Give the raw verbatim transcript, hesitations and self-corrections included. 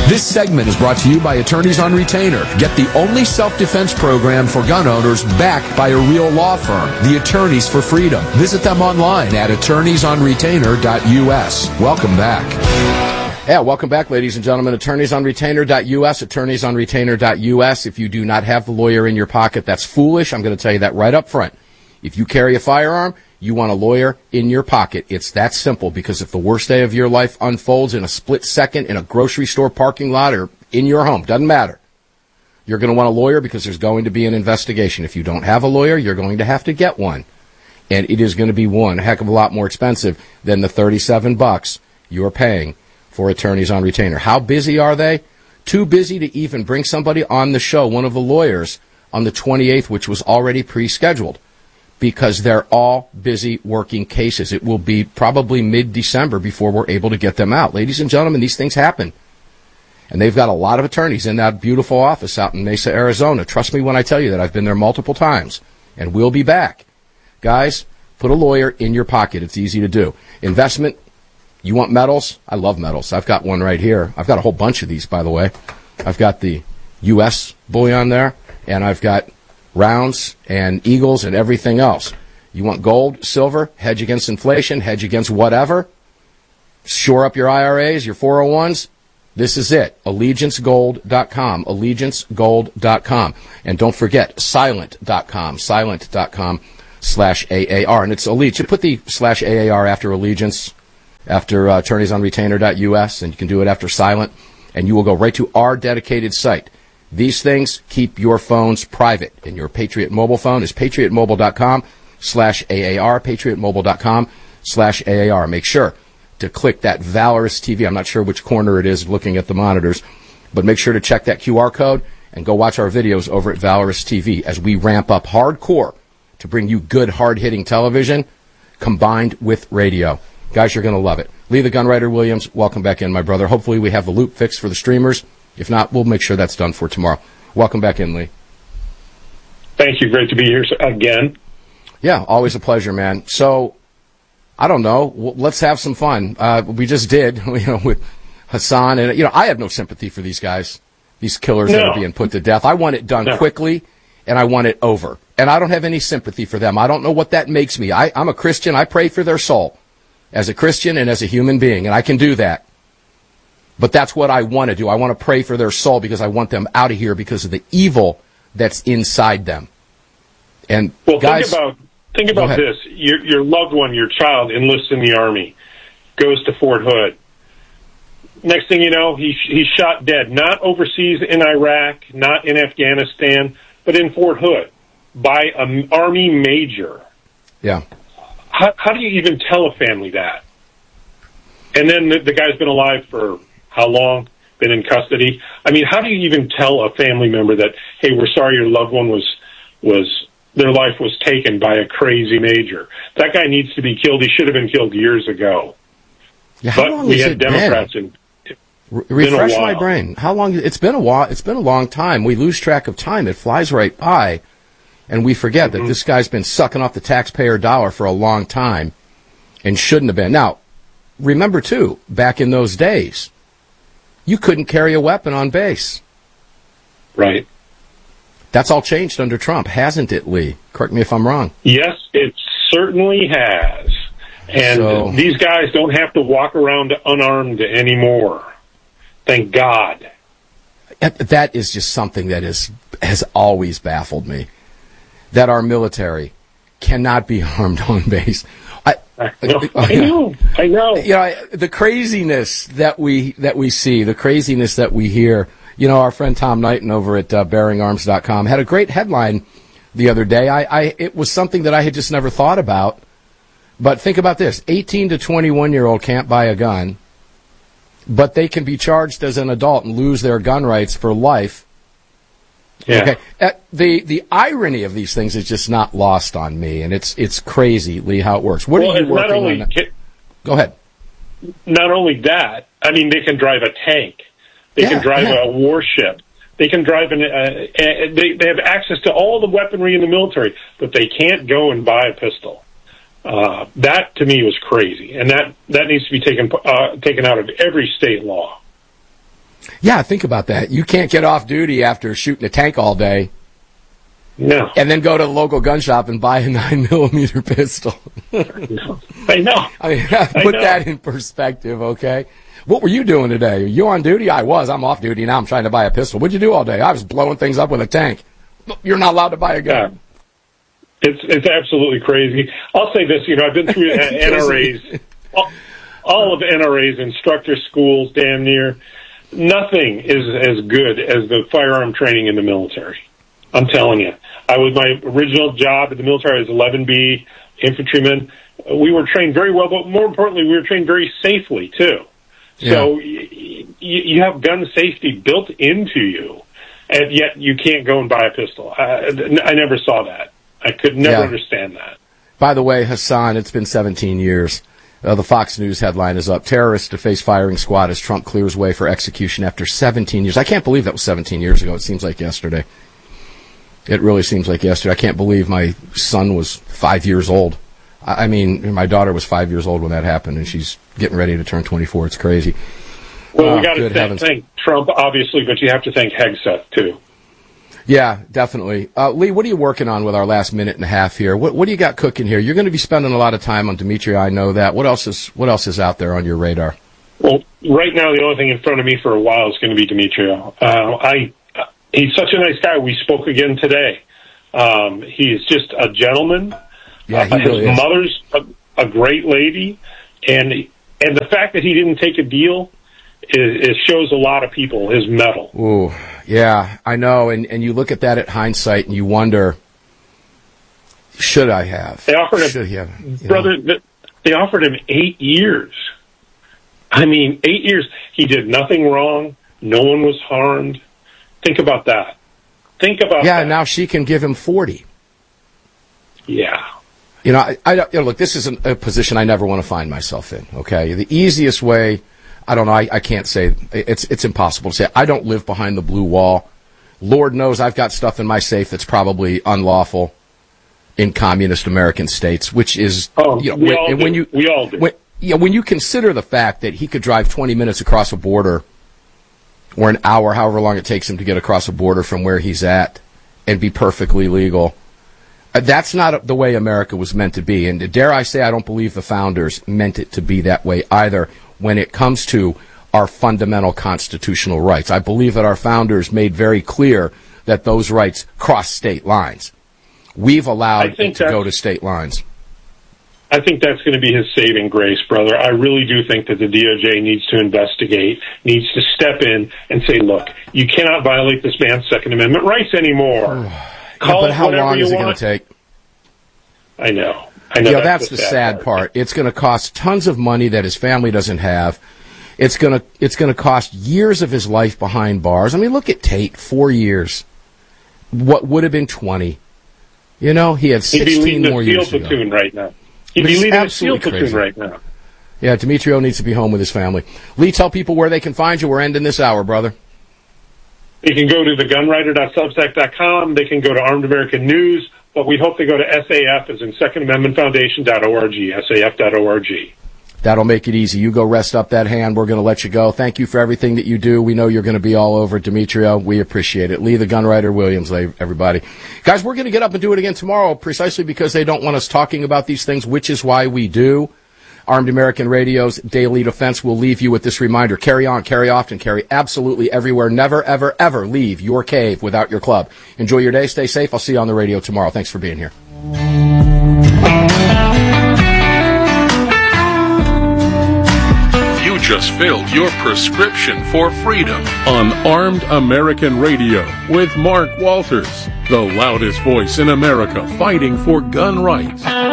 This segment is brought to you by Attorneys on Retainer. Get the only self-defense program for gun owners backed by a real law firm, the Attorneys for Freedom. Visit them online at attorneys on retainer dot U S. Welcome back. Yeah, welcome back, ladies and gentlemen. attorneys on retainer dot U S, attorneys on retainer dot U S. If you do not have the lawyer in your pocket, that's foolish. I'm going to tell you that right up front. If you carry a firearm, you want a lawyer in your pocket. It's that simple, because if the worst day of your life unfolds in a split second in a grocery store parking lot or in your home, doesn't matter, you're going to want a lawyer because there's going to be an investigation. If you don't have a lawyer, you're going to have to get one. And it is going to be one heck of a lot more expensive than the thirty-seven bucks you're paying for Attorneys on Retainer. How busy are they? Too busy to even bring somebody on the show, one of the lawyers, on the twenty-eighth, which was already pre-scheduled, because they're all busy working cases. It will be probably mid-December before we're able to get them out. Ladies and gentlemen, these things happen. And they've got a lot of attorneys in that beautiful office out in Mesa, Arizona. Trust me when I tell you that. I've been there multiple times. And we'll be back. Guys, put a lawyer in your pocket. It's easy to do. Investment, you want medals? I love medals. I've got one right here. I've got a whole bunch of these, by the way. I've got the U S bullion there, and I've got rounds and eagles and everything else. You want gold, silver, hedge against inflation, hedge against whatever, shore up your I R As, your four oh ones. This is it. allegiance gold dot com, allegiance gold dot com. And don't forget, silent dot com, silent dot com slash A A R. And it's Allegiance. You put the slash A A R after Allegiance, after uh, attorneys on retainer dot U S, and you can do it after Silent, and you will go right to our dedicated site. These things keep your phones private, and your Patriot mobile phone is patriot mobile dot com slash A A R, patriot mobile dot com slash A A R. Make sure to click that Valorous T V. I'm not sure which corner it is looking at the monitors, but make sure to check that Q R code and go watch our videos over at Valorous T V as we ramp up hardcore to bring you good, hard-hitting television combined with radio. Guys, you're going to love it. Lee the Gunwriter Williams, welcome back in, my brother. Hopefully we have the loop fixed for the streamers. If not, we'll make sure that's done for tomorrow. Welcome back in, Lee. Thank you. Great to be here again. Yeah, always a pleasure, man. So, I don't know. Let's have some fun. Uh, we just did, you know, with Hassan. And, you know, I have no sympathy for these guys, these killers no. that are being put to death. I want it done no. quickly, and I want it over. And I don't have any sympathy for them. I don't know what that makes me. I, I'm a Christian. I pray for their soul as a Christian and as a human being, and I can do that. But that's what I want to do. I want to pray for their soul because I want them out of here because of the evil that's inside them. And well, guys, think about think about this: your your loved one, your child, enlists in the Army, goes to Fort Hood. Next thing you know, he he's shot dead. Not overseas in Iraq, not in Afghanistan, but in Fort Hood by an Army major. Yeah. How, how do you even tell a family that? And then the, the guy's been alive for how long? Been in custody? I mean, how do you even tell a family member that, hey, we're sorry your loved one was, was their life was taken by a crazy major? That guy needs to be killed. He should have been killed years ago. Yeah, how but long we has had it Democrats been? in. Re- refresh my brain. How long? It's been a while. It's been a long time. We lose track of time. It flies right by, and we forget mm-hmm. that this guy's been sucking off the taxpayer dollar for a long time, and shouldn't have been. Now, remember too, back in those days, you couldn't carry a weapon on base. Right. That's all changed under Trump, hasn't it, Lee? Correct me if I'm wrong. Yes, it certainly has. And so, these guys don't have to walk around unarmed anymore. Thank God. That is just something that is has always baffled me. That our military cannot be armed on base. I, I know. I know. I know. You know, the craziness that we that we see, the craziness that we hear. You know, our friend Tom Knighton over at uh, bearing arms dot com had a great headline the other day. I, I it was something that I had just never thought about. But think about this: eighteen to twenty-one year old can't buy a gun, but they can be charged as an adult and lose their gun rights for life. Yeah. Okay. Uh, the the irony of these things is just not lost on me, and it's it's crazy, Lee, how it works. What well, are you working not only, on? Go ahead. Not only that, I mean, they can drive a tank, they yeah, can drive yeah. a warship, they can drive an. Uh, they they have access to all the weaponry in the military, but they can't go and buy a pistol. Uh, that to me was crazy, and that that needs to be taken uh, taken out of every state law. Yeah, think about that. You can't get off duty after shooting a tank all day. No. And then go to the local gun shop and buy a nine millimeter pistol. I know. I know. I mean, put I that in perspective, okay? What were you doing today? Are you on duty? I was. I'm off duty. Now I'm trying to buy a pistol. What'd you do all day? I was blowing things up with a tank. You're not allowed to buy a gun. Yeah. It's it's absolutely crazy. I'll say this, you know, I've been through N R As, all, all of N R A's, instructor schools, damn near. Nothing is as good as the firearm training in the military. I'm telling you. I was my original job in the military as eleven B infantryman. We were trained very well, but more importantly, we were trained very safely, too. Yeah. So y- y- you have gun safety built into you, and yet you can't go and buy a pistol. I, I never saw that. I could never yeah. understand that. By the way, Hassan, it's been seventeen years. Uh, the Fox News headline is up. Terrorists to face firing squad as Trump clears way for execution after seventeen years. I can't believe that was seventeen years ago. It seems like yesterday. It really seems like yesterday. I can't believe my son was five years old. I mean, my daughter was five years old when that happened, and she's getting ready to turn twenty-four. It's crazy. Well, oh, we got to thank, thank Trump, obviously, but you have to thank Hegseth, too. Yeah, definitely. Uh, Lee, what are you working on with our last minute and a half here? What, what do you got cooking here? You're going to be spending a lot of time on Demetrio. I know that. What else is What else is out there on your radar? Well, right now, the only thing in front of me for a while is going to be Demetrio. Uh, I uh, he's such a nice guy. We spoke again today. Um, he's just a gentleman. Yeah, he uh, really his is. mother's a, a great lady, and and the fact that he didn't take a deal is, is shows a lot of people his mettle. Ooh, yeah, I know. And and you look at that at hindsight, and you wonder, should I have? They offered him, should he have, brother. Know? They offered him eight years. I mean, eight years. He did nothing wrong. No one was harmed. Think about that. Think about yeah, that. now she can give him forty. Yeah. You know, I, I you know, look, this is a position I never want to find myself in, okay? The easiest way, I don't know, I, I can't say, it's it's impossible to say. I don't live behind the blue wall. Lord knows I've got stuff in my safe that's probably unlawful in communist American states, which is, oh, you know, we when, all and do. when you, we all do. When, yeah, when you consider the fact that he could drive twenty minutes across a border, or an hour, however long it takes him to get across a border from where he's at, and be perfectly legal. Uh, that's not the way America was meant to be. And dare I say, I don't believe the founders meant it to be that way either when it comes to our fundamental constitutional rights. I believe that our founders made very clear that those rights cross state lines. We've allowed it to go to state lines. I think that's going to be his saving grace, brother. I really do think that the D O J needs to investigate, needs to step in and say, look, you cannot violate this man's Second Amendment rights anymore. Call yeah, but how long is it going to take? I know. I know. Yeah, that's, that's the, the sad, sad part. part. It's going to cost tons of money that his family doesn't have. It's going to it's going to cost years of his life behind bars. I mean, look at Tate, four years. What would have been twenty? You know, he had sixteen more years ago. He'd be leading the SEAL platoon right now. He'd be leading the SEAL platoon right now. Yeah, Demetrio needs to be home with his family. Lee, tell people where they can find you. We're ending this hour, brother. They can go to the gun writer dot substack dot com. They can go to Armed American News, but we hope they go to S A F, as in Second Amendment Foundation dot org, S A F dot org. That'll make it easy. You go rest up that hand. We're going to let you go. Thank you for everything that you do. We know you're going to be all over Demetrio. We appreciate it. Lee, the gun writer Williams, everybody. Guys, we're going to get up and do it again tomorrow precisely because they don't want us talking about these things, which is why we do. Armed American Radio's Daily Defense will leave you with this reminder. Carry on, carry often, carry absolutely everywhere. Never, ever, ever leave your cave without your club. Enjoy your day. Stay safe. I'll see you on the radio tomorrow. Thanks for being here. You just filled your prescription for freedom on Armed American Radio with Mark Walters, the loudest voice in America fighting for gun rights.